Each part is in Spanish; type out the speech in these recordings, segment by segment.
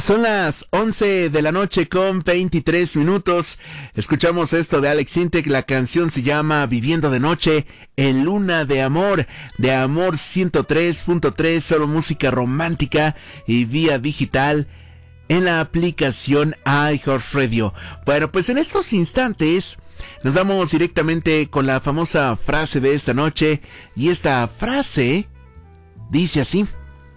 Son las 11 de la noche con 23 minutos. Escuchamos esto de Alex Intec. La canción se llama Viviendo de Noche en Luna de Amor 103.3, solo música romántica y vía digital en la aplicación iHeartRadio. Bueno, pues en estos instantes nos vamos directamente con la famosa frase de esta noche, y esta frase dice así: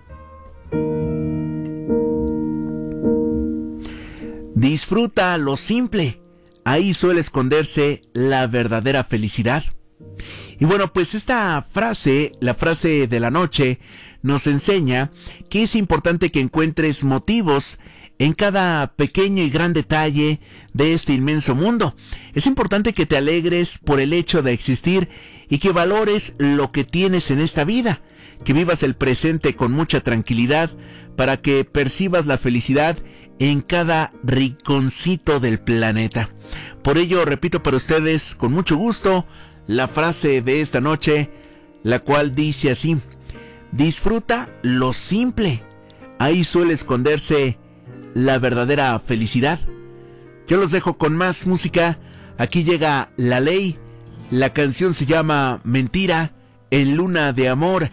disfruta lo simple, ahí suele esconderse la verdadera felicidad. Y bueno, pues esta frase, la frase de la noche, nos enseña que es importante que encuentres motivos en cada pequeño y gran detalle de este inmenso mundo. Es importante que te alegres por el hecho de existir y que valores lo que tienes en esta vida, que vivas el presente con mucha tranquilidad para que percibas la felicidad en cada rinconcito del planeta. Por ello, repito para ustedes con mucho gusto la frase de esta noche, la cual dice así: disfruta lo simple, ahí suele esconderse la verdadera felicidad. Yo los dejo con más música. Aquí llega La Ley. La canción se llama Mentira en Luna de Amor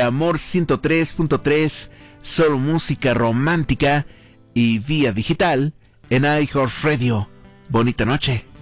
103.3, solo música romántica y vía digital en iHeartRadio. Bonita noche.